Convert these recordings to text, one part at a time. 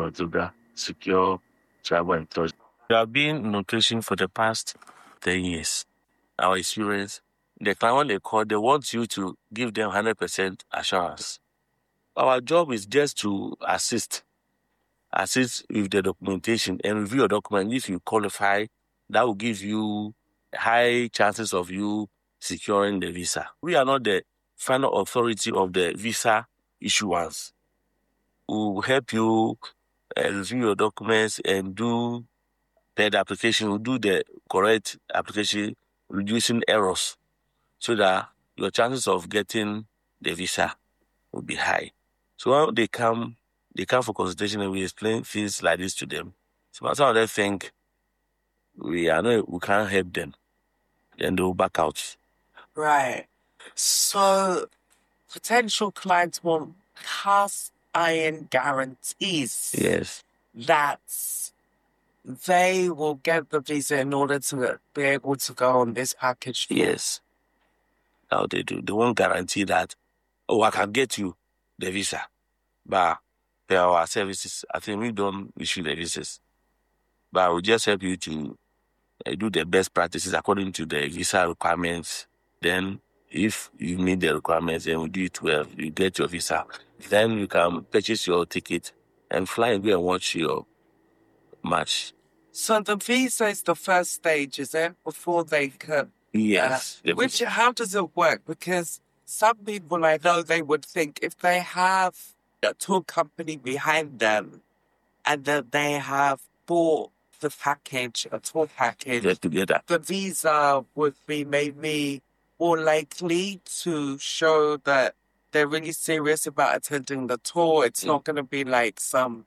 to secure travel and tourism. We have been in location for the past 10 years. Our experience, the client, when they call, they want you to give them 100% assurance. Our job is just to assist with the documentation and review your document. If you qualify, that will give you high chances of you securing the visa. We are not the final authority of the visa issuance. We will help you review your documents and do the application. We'll do the correct application, reducing errors, so that your chances of getting the visa will be high. So when they come for consultation and we explain things like this to them. So some of them think we can't help them. Then they'll back out. Right. So potential clients want cast iron guarantees. Yes. That they will get the visa in order to be able to go on this package. Yes. How they do. They won't guarantee that, I can get you the visa. But for our services, I think we don't issue the visas. But we'll just help you to do the best practices according to the visa requirements. Then if you meet the requirements and we do it well, you get your visa. Then you can purchase your ticket and fly and go and watch your match. So the visa is the first stage, is it? Before they can... Yes. How does it work? Because some people I know, they would think if they have a tour company behind them and that they have bought the package, a tour package, together, the visa would be maybe more likely to show that they're really serious about attending the tour. It's not going to be like some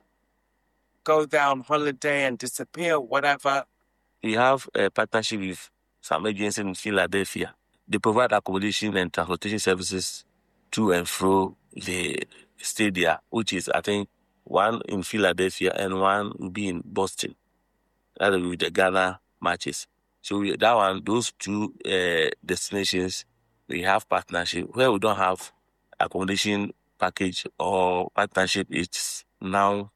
go down holiday and disappear, whatever. We have a partnership with some agency in Philadelphia. They provide accommodation and transportation services to and fro the stadia, which is, I think, one in Philadelphia and one will be in Boston. That will be the Ghana matches. So those two destinations, we have partnership. Where we don't have accommodation package or partnership, it's now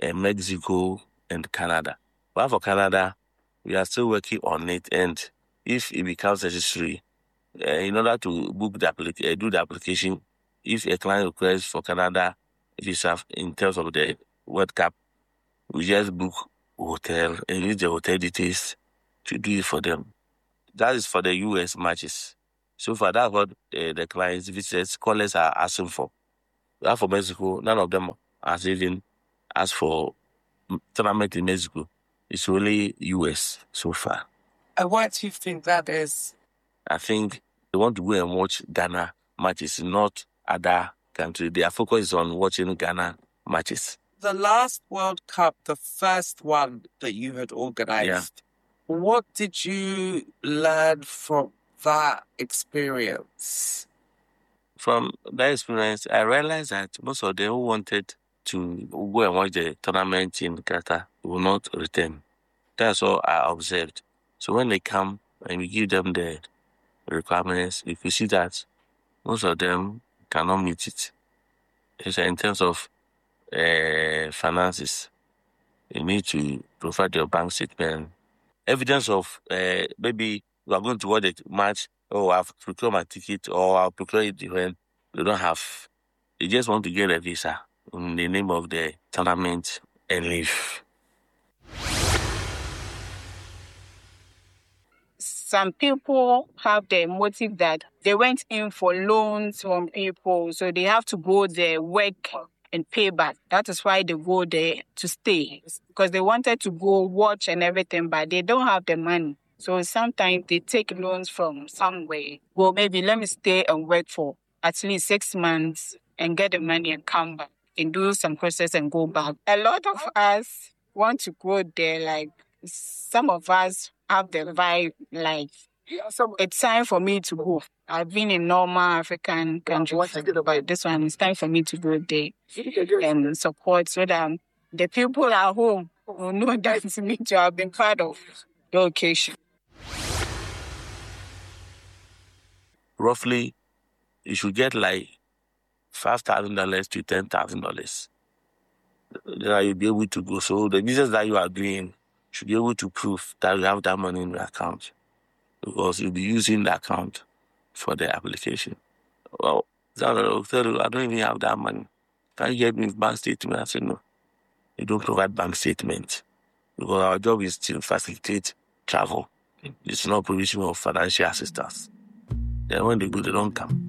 Mexico and Canada. But for Canada, we are still working on it, and if it becomes necessary, in order to book do the application, if a client requests for Canada visa in terms of the World Cup, we just book hotel and use the hotel details to do it for them. That is for the US matches. So far, that's what the clients, visitors, callers are asking for. That for Mexico, none of them are even asked for tournament in Mexico. It's only US so far. And why do you think that is? I think they want to go and watch Ghana matches, not other countries. Their focus is on watching Ghana matches. The last World Cup, the first one that you had organized, what did you learn from that experience? From that experience, I realized that most of them who wanted to go and watch the tournament in Qatar will not return. That's all I observed. So when they come and we give them the requirements, if you see that most of them cannot meet it. It's in terms of finances, you need to provide your bank statement, evidence of maybe you are going to watch the match, or I've procured my ticket, or I'll procure it when they don't have. They just want to get a visa in the name of the tournament and leave. Some people have the motive that they went in for loans from people, so they have to go there, work and pay back. That is why they go there to stay, because they wanted to go watch and everything, but they don't have the money. So sometimes they take loans from somewhere. Well, maybe let me stay and work for at least 6 months and get the money and come back and do some process and go back. A lot of us want to go there, like some of us have the vibe, like it's time for me to go. I've been in normal African countries, but this one, it's time for me to go there and support, so that the people at home will know that it's me to have been part of the occasion. Roughly, you should get like $5,000 to $10,000. then you'll be able to go. So the business that you are doing should be able to prove that you have that money in your account, because you'll be using the account for the application. Well, I don't even have that money. Can you get me bank statement? I said, no, you don't provide bank statement, because our job is to facilitate travel. It's not provision of financial assistance. Then when they go, they don't come.